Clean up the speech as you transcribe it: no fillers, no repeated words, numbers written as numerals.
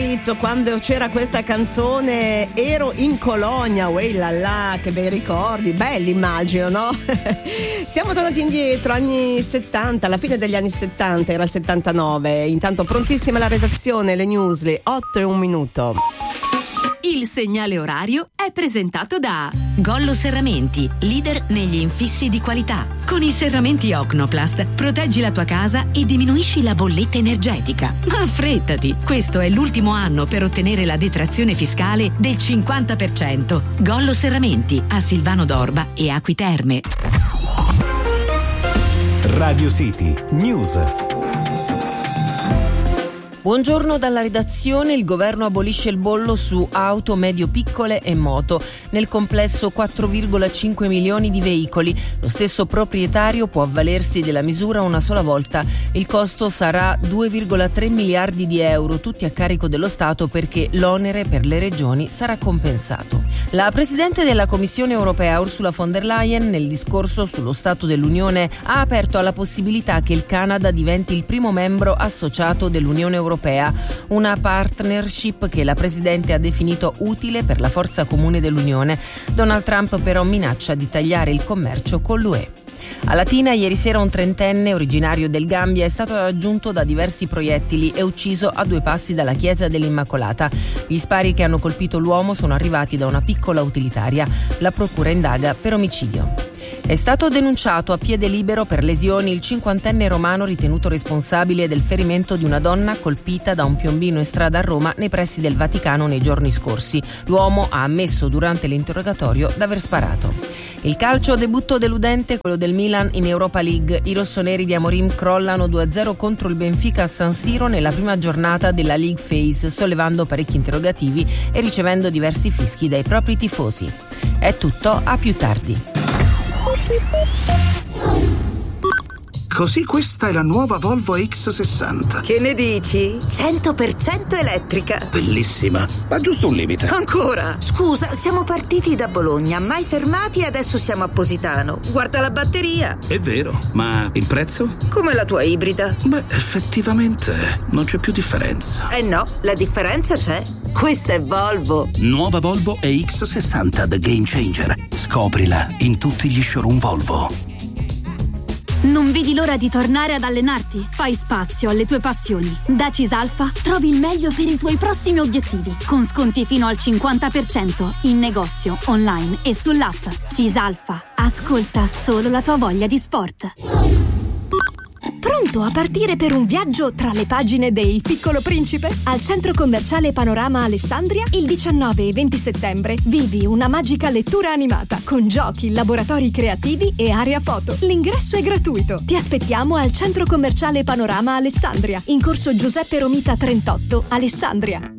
Street, quando c'era questa canzone Ero in colonia, uè là là, che bei ricordi, belli immagino, no? Siamo tornati indietro, anni 70, alla fine degli anni 70, era il 79, intanto prontissima la redazione, le news, le 8:01. Il segnale orario è presentato da Gollo Serramenti, leader negli infissi di qualità. Con i serramenti Ocnoplast proteggi la tua casa e diminuisci la bolletta energetica. Ma affrettati, questo è l'ultimo anno per ottenere la detrazione fiscale del 50%. Gollo Serramenti a Silvano d'Orba e Acqui Terme. Radio City News. Buongiorno dalla redazione. Il governo abolisce il bollo su auto medio-piccole e moto. Nel complesso 4,5 milioni di veicoli. Lo stesso proprietario può avvalersi della misura una sola volta. Il costo sarà 2,3 miliardi di euro, tutti a carico dello Stato, perché l'onere per le regioni sarà compensato. La Presidente della Commissione europea, Ursula von der Leyen, nel discorso sullo Stato dell'Unione, ha aperto alla possibilità che il Canada diventi il primo membro associato dell'Unione Europea, una partnership che la Presidente ha definito utile per la forza comune dell'Unione. Donald Trump però minaccia di tagliare il commercio con l'UE. A Latina ieri sera un trentenne originario del Gambia è stato raggiunto da diversi proiettili e ucciso a 2 passi dalla chiesa dell'Immacolata. Gli spari che hanno colpito l'uomo sono arrivati da una piccola utilitaria. La procura indaga per omicidio. È stato denunciato a piede libero per lesioni il 50enne romano ritenuto responsabile del ferimento di una donna colpita da un piombino in strada a Roma nei pressi del Vaticano nei giorni scorsi. L'uomo ha ammesso durante l'interrogatorio d'aver sparato. Il calcio, debutto deludente, quello del Milan in Europa League. I rossoneri di Amorim crollano 2-0 contro il Benfica a San Siro nella prima giornata della League Phase, sollevando parecchi interrogativi e ricevendo diversi fischi dai propri tifosi. È tutto, a più tardi. Così questa è la nuova Volvo X60. Che ne dici? 100% elettrica. Bellissima, ma giusto un limite. Ancora? Scusa, siamo partiti da Bologna, mai fermati e adesso siamo a Positano. Guarda la batteria. È vero, ma il prezzo? Come la tua ibrida. Beh, effettivamente non c'è più differenza. Eh no, la differenza c'è. Questa è Volvo. Nuova Volvo EX60 The Game Changer. Scoprila in tutti gli showroom Volvo. Non vedi l'ora di tornare ad allenarti? Fai spazio alle tue passioni. Da Cisalfa trovi il meglio per i tuoi prossimi obiettivi, con sconti fino al 50% in negozio, online e sull'app. Cisalfa, ascolta solo la tua voglia di sport. Pronto a partire per un viaggio tra le pagine de Il Piccolo Principe? Al centro commerciale Panorama Alessandria il 19 e 20 settembre vivi una magica lettura animata con giochi, laboratori creativi e area foto. L'ingresso è gratuito. Ti aspettiamo al centro commerciale Panorama Alessandria, in corso Giuseppe Romita 38, Alessandria.